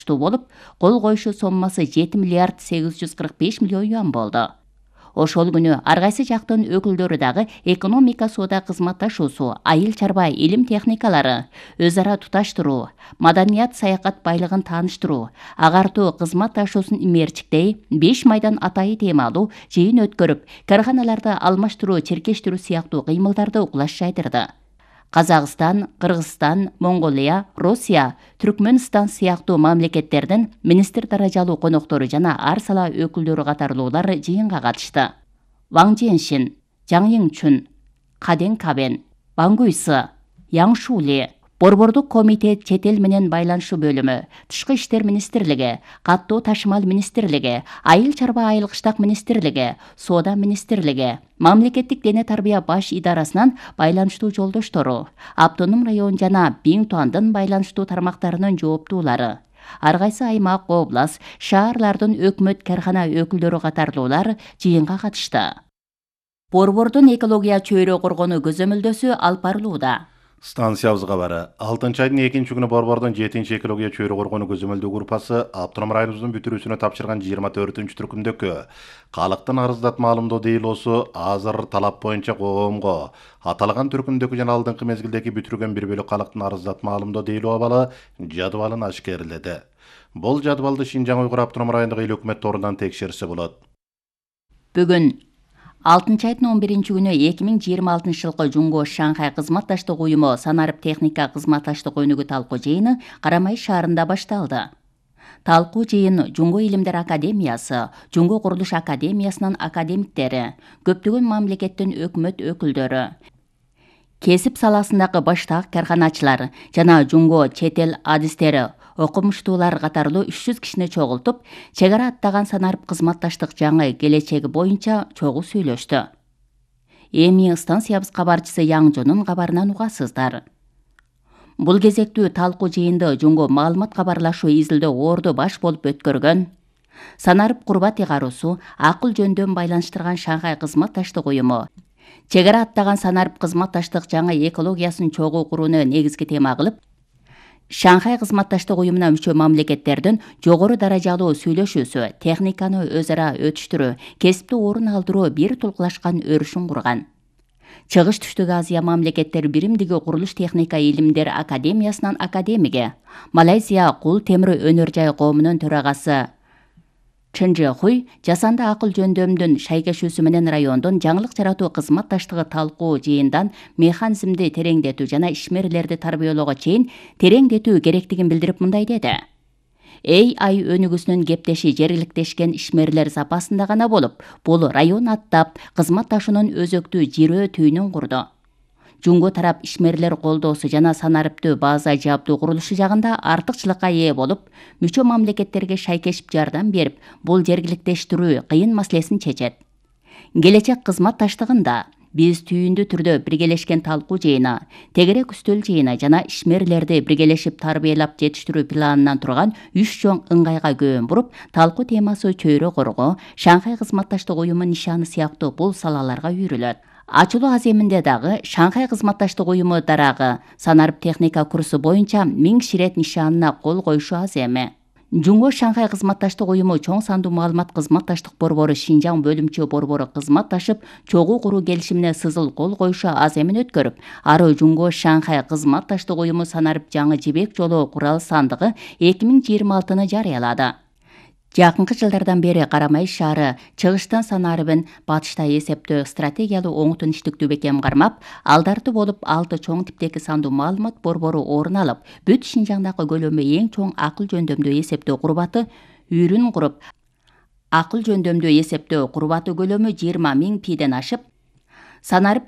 болуп, кол коюшу соммасы 7 миллиард 845 миллион юан болду. Ошол күнү ар кайсы жактын өкүлдөрү дагы экономика, соода, кызматташуусу, айыл чарба, илим техникалары, өз ара туташтыруу, маданият, саякат байлыгын тааныштыруу, агартуу, кызматташуусун имээрчиктей 5 майдан атайы темалуу жыйын өткөрүп, карханаларды алмаштыруу, черкештирүү сыяктуу кыймылдарды угулаш жайдырды. Казакстан, Кыргызстан, Монголия, Россия, Түркмөнстан сыяктуу мамлекеттердин министр даражалуу коноктору жана ар сала өкүлдөрү катарлуулар жыйынга катышты. Ваң Жиэншин, Жаң Йиңчун, Каден Кабен, Ван Гуйсы, Яң Шули, Борбордук комитет чет эл менен байланышуу бөлүмү, Тышкы иштер министрлиги, Каттоо ташымал министрлиги, Айыл чарба айыл кыштак министрлиги, Соода министрлиги, Мамлекеттик дене тарбия баш идарасынан байланыштуу жолдоштору, Автоном район жана Биң Туандын байланыштуу тармактарынын жооптуулары, ар кайсы аймак, област, шаарлардын өкмөт кархана өкүлдөрү катарлуулар жыйынга катышты. Борбордун экология чөйрө коргонуу көзөмөлдөсү алып барылууда. Станциябыз кабары. 6 айдын 2 күнү Борбордун 7 экология чөйрө коргонуу көзөмөлдөө группасы автоном районубуздун бүтүрүүсүнө тапшырган 24-түркүмдөгкө калктын арыздатма алымдоо дейлоосу азыр талап боюнча коомго аталган түркүмдөгкү жана алдыңкы мезгилдеги бүтүргөн 1 бөлүк калктын арыздатма алымдоо дейлоо абалы жадыбалын ашкерледи. Бул жадыбалды Шинжаң Уйгур автоном райондук эл өкмөт торунан текшерсе болот. Бүгүн 6 айдын 11 күнү 2026 жылкы Жумго Шанхай кызматташтык уюму санарып техника кызматташтык өнүгүү талкуу жыйыны Карамай шаарында башталды. Талкуу жыйын Жумго илимдер академиясы, Жумго курулуш академиясынын академиктери, көптөгөн мамлекеттин өкмөт өкүлдөрү, кесип саласындагы баштаак карханачылар жана Жумго чет эл адистери, окумуштуулар катарлуу 300 кишини чогултуп, чек ара аттаган санарып кызматташтык жаңы келечеги боюнча чогуу сүйлөштү. Эми станциябыз кабарчысы Яң Жонун кабарынан угасыздар. Бул кезектүү талкуу жыйынды Жумго маалымат кабарлашуу изилдөө орду баш болуп өткөргөн, санарып курбат ыйгаруусу, акыл жөндөн байланыштырган Шанхай кызматташтык уюму, чек ара аттаган санарып кызматташтык жаңы экологиясын чогуу курууну негизги тема кылып, Шанхай кызматташтык уюмуна мүчө мамлекеттердин жогору даражалуу сүйлөшүүсү, техниканы өз ара өтүштүрүү, кесипти орун алдыруу бир тулкулашкан өрүшүн курган. Чыгыш Түштүк Азия мамлекеттер биримдиги курулуш техника илимдер академиясынын академиги, Малайзия кул темир өнөр жай коомунун төрагасы Чынжы Хуй жасанды акыл жөндөмдүн шайкешүүсү менен райондун жаңылык жаратуу кызматташтыгы талкуу жыйындан механизмди тереңдетүү жана ишмерлерди тарбиялоого чейин тереңдетүү керектигин билдирип мындай деди. AI өнүгүүсүнүн кептеши жергиликтешкен ишмерлер запасында гана болуп, бул район аттап кызматташуунун өзөктүү жирөө түйүнүн курду. Жумго тарап ишмерлер колдоосу жана санарыптуу база жабдуу курулушу жагында артыкчылыкка ээ болуп, мүчө мамлекеттерге шайкешип жардам берип, бул жергиликтештирүү кыйын маселесин чечет. Келечек кызматташтыгында биз түйүндүү түрдө биргелешкен талкуу жыйыны, тегерек үстөл жыйыны жана ишмерлерди биргелешип тарбиялап жетиштирүү планынан турган 3 чоң ыңгайга көөн буруп, талкуу темасы чөйрө коргоо, Шанхай кызматташтык уюму нишаны сыяктуу бул салаларга үйрүлөт. Ачылуу аземинде дагы Шанхай кызматташтык уюму дарагы санарып техника курсу боюнча Миң Ширет нишанына кол коюшу аземи. Жумго Шанхай кызматташтык уюму чоң сандуу маалымат кызматташтык борбору Шинжаң бөлүмчө борбору кызматташып, чогуу куруу келишимине сызыл кол коюшу аземин өткөрүп, ары Жумго Шанхай кызматташтык уюму санарып жаңы жибек жолу курал сандыгы 2026-ны жарыялады. Жакынкы жылдардан бери Карамай шаары чыгыштан санарыбын батышта эсептөө стратегиялуу оңутун иштиктүү бекем кармап, алдарты болуп 6 чоң типтеги сандуу маалымат борбору орун алып, бүт Шинжаңдагы көлөмү эң чоң акыл жөндөмдүү эсептөө курбаты үйрүн куруп, акыл жөндөмдүү эсептөө курбаты көлөмү 20 000 пиден ашып, санарып